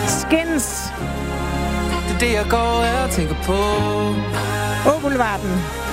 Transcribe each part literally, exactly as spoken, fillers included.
Skins. Det er det, jeg går her og tænker på. Åboulevarden.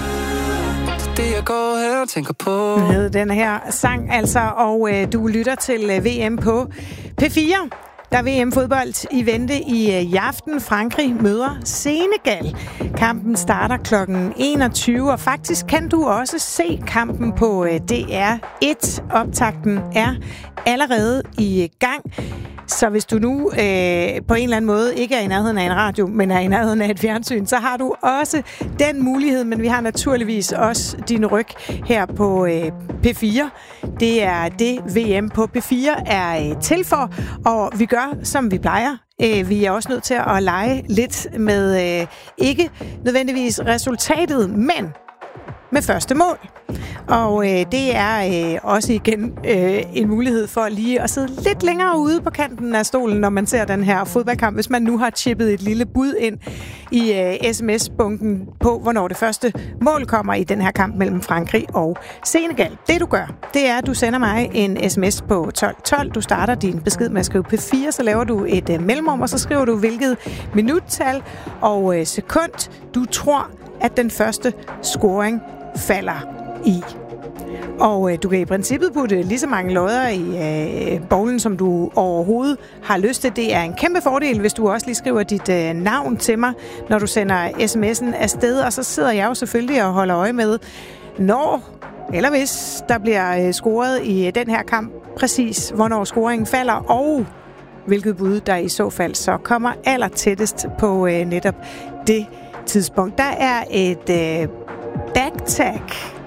Det er det, jeg går her og tænker på. Hed den her sang altså, og øh, du lytter til øh, V M på P fire. Der er V M-fodbold i vente i, øh, i aften. Frankrig møder Senegal. Kampen starter klokken enogtyve, og faktisk kan du også se kampen på øh, D R et. Optakten er allerede i gang. Så hvis du nu øh, på en eller anden måde ikke er i nærheden af en radio, men er i nærheden af et fjernsyn, så har du også den mulighed, men vi har naturligvis også din ryg her på øh, P fire. Det er det, V M på P fire er øh, til for, og vi gør, som vi plejer. Øh, vi er også nødt til at lege lidt med øh, ikke nødvendigvis resultatet, men med første mål. Og øh, det er øh, også igen øh, en mulighed for lige at sidde lidt længere ude på kanten af stolen, når man ser den her fodboldkamp, hvis man nu har chippet et lille bud ind i øh, sms-bunken på, hvornår det første mål kommer i den her kamp mellem Frankrig og Senegal. Det du gør, det er, at du sender mig en sms på tolv tolv. Du starter din besked med at skrive P fire, så laver du et øh, mellemrum, og så skriver du, hvilket minuttal og øh, sekund du tror, at den første scoring falder i. Og øh, du kan i princippet putte lige så mange lodder i øh, bowlen, som du overhovedet har lyst til. Det er en kæmpe fordel, hvis du også lige skriver dit øh, navn til mig, når du sender sms'en afsted. Og så sidder jeg jo selvfølgelig og holder øje med, når eller hvis der bliver øh, scoret i øh, den her kamp, præcis hvornår scoringen falder, og hvilket bud der i så fald så kommer aller tættest på øh, netop det tidspunkt. Der er et øh, backtag,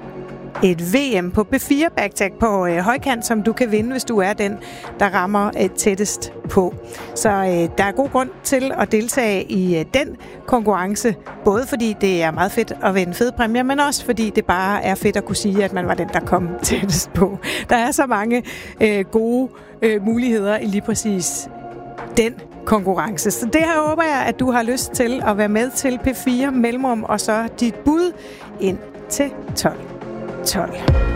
et V M på P fire backtag på øh, højkant, som du kan vinde, hvis du er den, der rammer øh, tættest på. Så øh, der er god grund til at deltage i øh, den konkurrence, både fordi det er meget fedt at vinde fede præmier, men også fordi det bare er fedt at kunne sige, at man var den, der kom tættest på. Der er så mange øh, gode øh, muligheder i lige præcis den konkurrence. Så det her håber jeg, at du har lyst til at være med til P fire mellemrum, og så dit bud ind til tolv tolv.